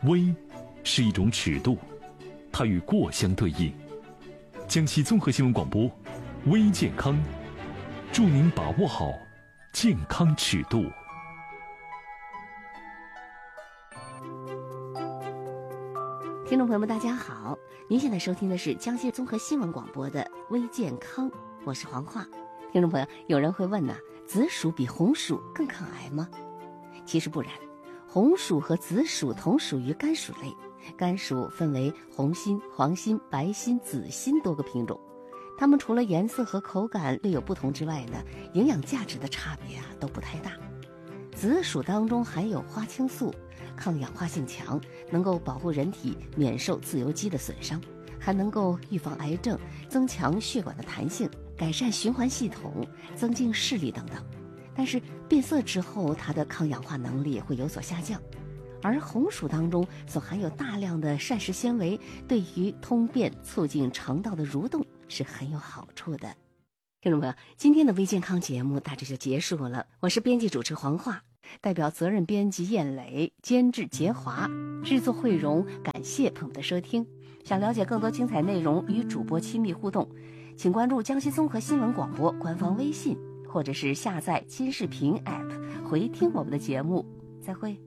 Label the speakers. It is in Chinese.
Speaker 1: 微是一种尺度，它与过相对应。江西综合新闻广播，微健康，祝您把握好健康尺度。
Speaker 2: 听众朋友们大家好，您现在收听的是江西综合新闻广播的微健康，我是黄化。听众朋友，有人会问呢，紫薯比红薯更抗癌吗？其实不然，红薯和紫薯同属于甘薯类，甘薯分为红心、黄心、白心、紫心多个品种，它们除了颜色和口感略有不同之外呢，营养价值的差别都不太大。紫薯当中含有花青素，抗氧化性强，能够保护人体免受自由基的损伤，还能够预防癌症，增强血管的弹性，改善循环系统，增进视力等等。但是变色之后，它的抗氧化能力会有所下降。而红薯当中所含有大量的膳食纤维，对于通便、促进肠道的蠕动是很有好处的。听众朋友，今天的微健康节目大致就结束了。我是编辑主持黄化，代表责任编辑燕磊，监制杰华，制作慧荣，感谢朋友们的收听。想了解更多精彩内容与主播亲密互动，请关注江西综合新闻广播官方微信，或者是下载金视频 App 回听我们的节目。再会。